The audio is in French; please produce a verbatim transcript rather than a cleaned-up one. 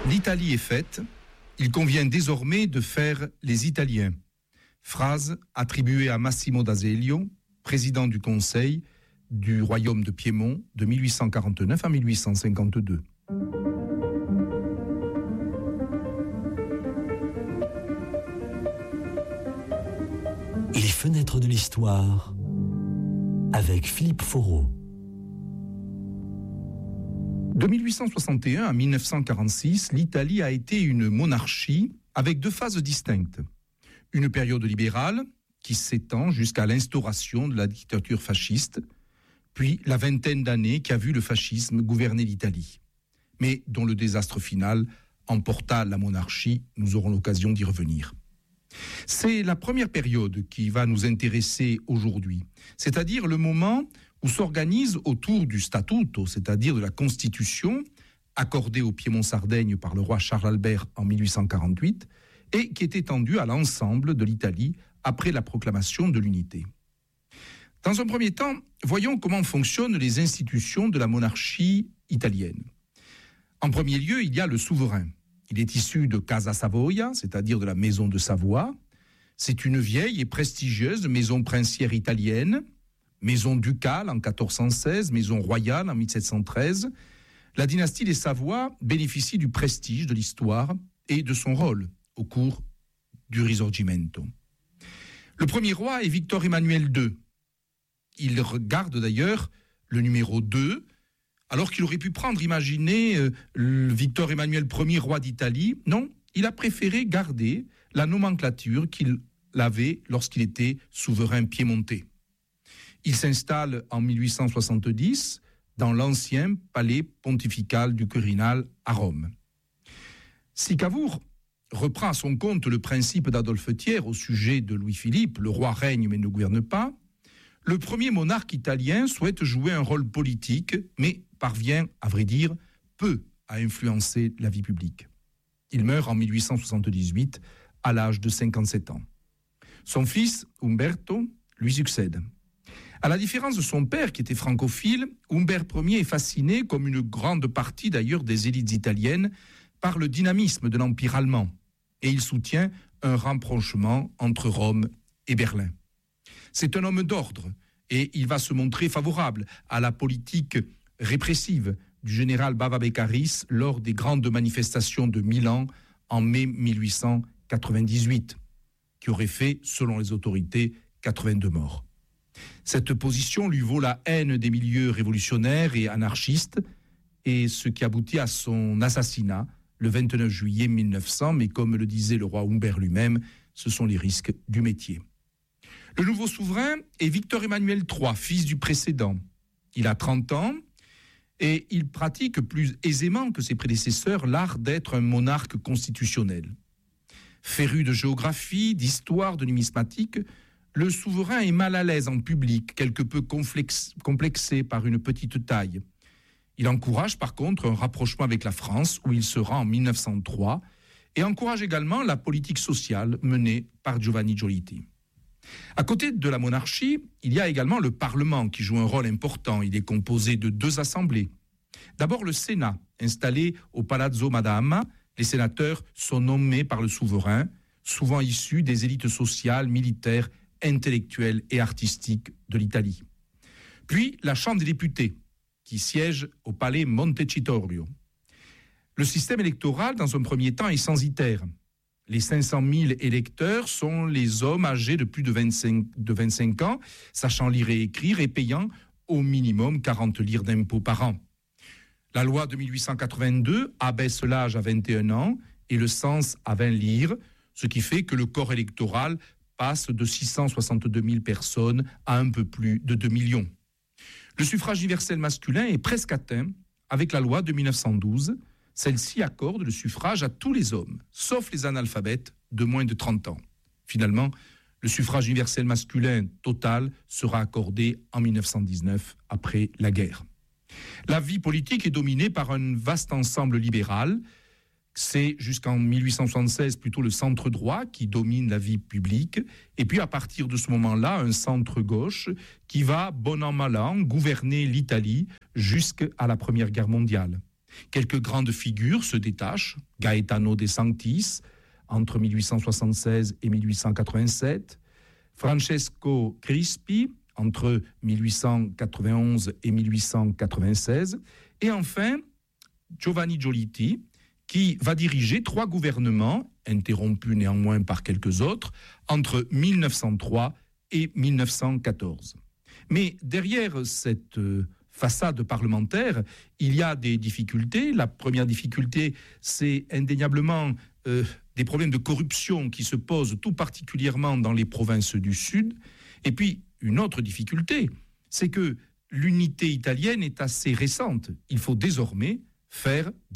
L'Italie est faite, il convient désormais de faire les Italiens. Phrase attribuée à Massimo d'Azeglio, président du Conseil du royaume de Piémont de mille huit cent quarante-neuf à mille huit cent cinquante-deux. Les fenêtres de l'histoire avec Philippe Foreau. De mille huit cent soixante et un à mille neuf cent quarante-six, l'Italie a été une monarchie avec deux phases distinctes. Une période libérale qui s'étend jusqu'à l'instauration de la dictature fasciste, puis la vingtaine d'années qui a vu le fascisme gouverner l'Italie, mais dont le désastre final emporta la monarchie. Nous aurons l'occasion d'y revenir. C'est la première période qui va nous intéresser aujourd'hui, c'est-à-dire le moment où s'organise autour du Statuto, c'est-à-dire de la Constitution, accordée au Piémont-Sardaigne par le roi Charles-Albert en mille huit cent quarante-huit, et qui est étendue à l'ensemble de l'Italie après la proclamation de l'unité. Dans un premier temps, voyons comment fonctionnent les institutions de la monarchie italienne. En premier lieu, il y a le souverain. Il est issu de Casa Savoia, c'est-à-dire de la maison de Savoie. C'est une vieille et prestigieuse maison princière italienne, maison ducale en quatorze cent seize, maison royale en mille sept cent treize. La dynastie des Savoie bénéficie du prestige de l'histoire et de son rôle au cours du Risorgimento. Le premier roi est Victor Emmanuel deux. Il regarde d'ailleurs le numéro deux, alors qu'il aurait pu prendre, imaginez, euh, Victor Emmanuel Ier, roi d'Italie. Non, il a préféré garder la nomenclature qu'il avait lorsqu'il était souverain piémontais. Il s'installe en mille huit cent soixante-dix dans l'ancien palais pontifical du Quirinal à Rome. Si Cavour reprend à son compte le principe d'Adolphe Thiers au sujet de Louis-Philippe, le roi règne mais ne gouverne pas, le premier monarque italien souhaite jouer un rôle politique, mais parvient, à vrai dire, peu à influencer la vie publique. Il meurt en mille huit cent soixante-dix-huit à l'âge de cinquante-sept ans. Son fils, Umberto, lui succède. À la différence de son père, qui était francophile, Humbert Ier est fasciné, comme une grande partie d'ailleurs des élites italiennes, par le dynamisme de l'Empire allemand, et il soutient un rapprochement entre Rome et Berlin. C'est un homme d'ordre, et il va se montrer favorable à la politique répressive du général Bava Beccaris lors des grandes manifestations de Milan en mai mille huit cent quatre-vingt-dix-huit, qui aurait fait, selon les autorités, quatre-vingt-deux morts. Cette position lui vaut la haine des milieux révolutionnaires et anarchistes, et ce qui aboutit à son assassinat le vingt-neuf juillet mille neuf cents, mais comme le disait le roi Humbert lui-même, ce sont les risques du métier. Le nouveau souverain est Victor Emmanuel trois, fils du précédent. Il a trente ans et il pratique plus aisément que ses prédécesseurs l'art d'être un monarque constitutionnel. Féru de géographie, d'histoire, de numismatique, le souverain est mal à l'aise en public, quelque peu complexe, complexé par une petite taille. Il encourage par contre un rapprochement avec la France, où il sera en mille neuf cent trois, et encourage également la politique sociale menée par Giovanni Giolitti. À côté de la monarchie, il y a également le Parlement qui joue un rôle important. Il est composé de deux assemblées. D'abord le Sénat, installé au Palazzo Madama. Les sénateurs sont nommés par le souverain, souvent issus des élites sociales, militaires, intellectuelles et artistiques de l'Italie. Puis la Chambre des députés, qui siège au palais Montecitorio. Le système électoral, dans un premier temps, est censitaire. Les cinq cent mille électeurs sont les hommes âgés de plus de vingt-cinq, de vingt-cinq ans, sachant lire et écrire et payant au minimum quarante lires d'impôts par an. La loi de mille huit cent quatre-vingt-deux abaisse l'âge à vingt et un ans et le cens à vingt lires, ce qui fait que le corps électoral passe de six cent soixante-deux mille personnes à un peu plus de deux millions. Le suffrage universel masculin est presque atteint avec la loi de mille neuf cent douze. Celle-ci accorde le suffrage à tous les hommes, sauf les analphabètes de moins de trente ans. Finalement, le suffrage universel masculin total sera accordé en mille neuf cent dix-neuf, après la guerre. La vie politique est dominée par un vaste ensemble libéral. C'est jusqu'en mille huit cent soixante-seize plutôt le centre droit qui domine la vie publique. Et puis à partir de ce moment-là, un centre gauche qui va, bon an mal an, gouverner l'Italie jusqu'à la Première Guerre mondiale. Quelques grandes figures se détachent. Gaetano De Sanctis, entre mille huit cent soixante-seize et mille huit cent quatre-vingt-sept. Francesco Crispi, entre mille huit cent quatre-vingt-onze et mille huit cent quatre-vingt-seize. Et enfin, Giovanni Giolitti, qui va diriger trois gouvernements, interrompus néanmoins par quelques autres, entre mille neuf cent trois et mille neuf cent quatorze. Mais derrière cette façade parlementaire, il y a des difficultés. La première difficulté, c'est indéniablement euh, des problèmes de corruption qui se posent tout particulièrement dans les provinces du Sud. Et puis, une autre difficulté, c'est que l'unité italienne est assez récente. Il faut désormais faire des